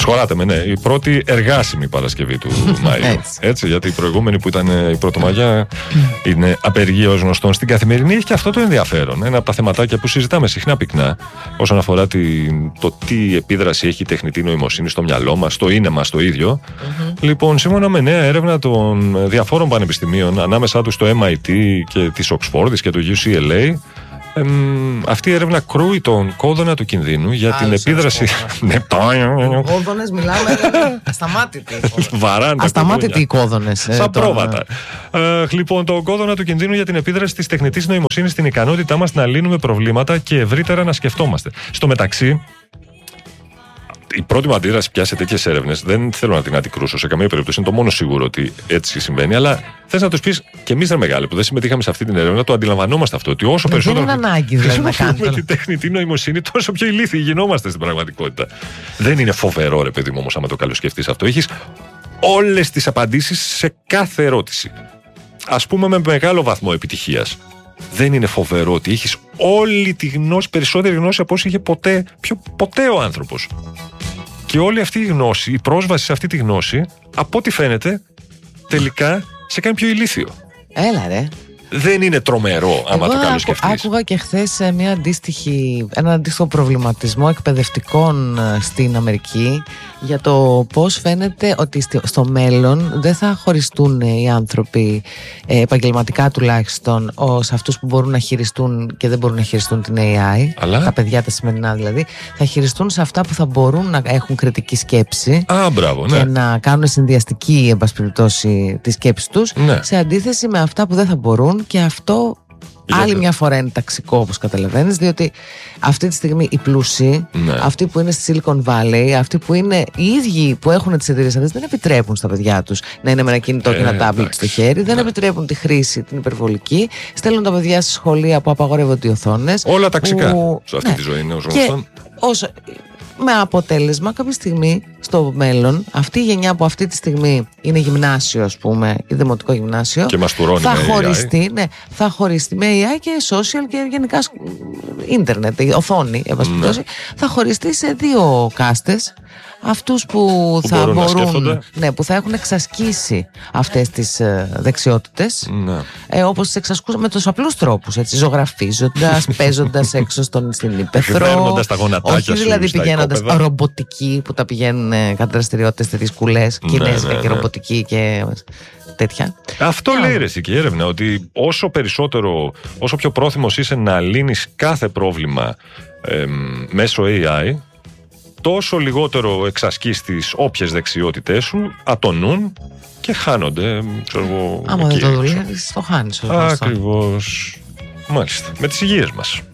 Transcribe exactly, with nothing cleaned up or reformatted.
Σχολάτε με, ναι. Η πρώτη εργάσιμη Παρασκευή του Μαΐου. Έτσι. Έτσι, γιατί η προηγούμενη που ήταν η Πρωτομαγιά είναι απεργία ως γνωστόν. Στην καθημερινή έχει και αυτό το ενδιαφέρον. Ένα από τα θεματάκια που συζητάμε συχνά πυκνά όσον αφορά τη, το τι επίδραση έχει η τεχνητή νοημοσύνη στο μυαλό μας, το είναι μας το ίδιο. Mm-hmm. Λοιπόν, σύμφωνα με νέα έρευνα των διαφόρων πανεπιστημίων, ανάμεσά τους το εμ άι τι και της Οξφόρδης και το γιου σι ελ έι, Εμ, αυτή η έρευνα κρούει τον κόδωνα του κινδύνου για την επίδραση. Κόδωνες, μιλάμε. Ασταμάτητοι. Βαράνε. Ασταμάτητοι οι κόδωνες. Σαν πρόβατα. Ε, λοιπόν, το κόδωνα του κινδύνου για την επίδραση της τεχνητής νοημοσύνης στην ικανότητά μας να λύνουμε προβλήματα και ευρύτερα να σκεφτόμαστε. Στο μεταξύ, η πρώτη μου αντίδραση πια σε τέτοιες έρευνες, δεν θέλω να την αντικρούσω σε καμία περίπτωση, είναι το μόνο σίγουρο ότι έτσι συμβαίνει, αλλά θες να τους πεις και εμείς, ρε μεγάλοι, που δεν συμμετείχαμε σε αυτή την έρευνα, το αντιλαμβανόμαστε αυτό. Ότι όσο περισσότερο. Δεν είναι ανάγκη δηλαδή να κάνουμε την τεχνητή νοημοσύνη, τόσο πιο ηλίθιοι γινόμαστε στην πραγματικότητα. Δεν είναι φοβερό, ρε παιδί μου, όμως, άμα το καλοσκεφτείς αυτό. Έχεις όλες τις απαντήσεις σε κάθε ερώτηση. Ας πούμε με μεγάλο βαθμό επιτυχίας. Δεν είναι φοβερό ότι έχεις όλη τη γνώση, περισσότερη γνώση από όσο είχε ποτέ, πιο ποτέ ο άνθρωπος. Και όλη αυτή η γνώση, η πρόσβαση σε αυτή τη γνώση, από ό,τι φαίνεται, τελικά σε κάνει πιο ηλίθιο. Έλα ρε. Δεν είναι τρομερό, άμα Εγώ το καλοσκεφτείς. Άκουγα και χθες μια αντίστοιχη, ένα αντίστοιχο προβληματισμό εκπαιδευτικών στην Αμερική για το πώς φαίνεται ότι στο μέλλον δεν θα χωριστούν οι άνθρωποι επαγγελματικά τουλάχιστον ως αυτούς που μπορούν να χειριστούν και δεν μπορούν να χειριστούν την έι άι. Αλλά... τα παιδιά τα σημερινά δηλαδή θα χειριστούν σε αυτά που θα μπορούν να έχουν κριτική σκέψη. Α, μπράβο, ναι. Και να κάνουν συνδυαστική, εν πάση περιπτώσει, τη σκέψη τους, ναι. Σε αντίθεση με αυτά που δεν θα μπορούν. Και αυτό άλλη Γιατί? μια φορά είναι ταξικό, όπως καταλαβαίνεις, διότι αυτή τη στιγμή οι πλούσιοι, ναι. Αυτοί που είναι στη Silicon Valley, αυτοί που είναι οι ίδιοι που έχουν τις εταιρείες αυτές, δεν επιτρέπουν στα παιδιά τους να είναι με ένα κινητό ε, και ένα τάμπλετ στο χέρι, δεν ναι. επιτρέπουν τη χρήση την υπερβολική, στέλνουν τα παιδιά στη σχολεία που απαγορεύονται οι οθόνες. Όλα ταξικά που... σε αυτή ναι. τη ζωή είναι ως γνωστόν. Με αποτέλεσμα κάποια στιγμή στο μέλλον αυτή η γενιά που αυτή τη στιγμή είναι γυμνάσιο, ας πούμε, ή δημοτικό γυμνάσιο, και μαστουρώνει θα με χωριστεί, ναι, θα χωριστεί με έι άι και social και γενικά ίντερνετ, οθόνη, εν πάση περιπτώσει, θα χωριστεί σε δύο κάστες. Αυτούς που, που θα μπορούν, ναι, που θα έχουν εξασκήσει αυτές τις ε, δεξιότητες, ναι. ε, όπως τις εξασκούσαν με τους απλούς τρόπους, έτσι, ζωγραφίζοντας, παίζοντας έξω στον, στην ύπαιθρο, όχι δηλαδή πηγαίνοντας ρομποτική που τα πηγαίνουν ε, κατά δραστηριότητες τέτοιες κουλές, ναι, κινέζικα ναι, ναι. και ρομποτική και τέτοια. Αυτό yeah. λέει ρε, και η έρευνα, ότι όσο περισσότερο, όσο πιο πρόθυμος είσαι να λύνεις κάθε πρόβλημα ε, μέσω έι άι, τόσο λιγότερο εξασκείς τις όποιες δεξιότητές σου, ατονούν και χάνονται. Ξέρω, άμα εκεί, δεν το δουλεύεις, το χάνεις. Ακριβώς. Μάλιστα. Με τις υγείες μας.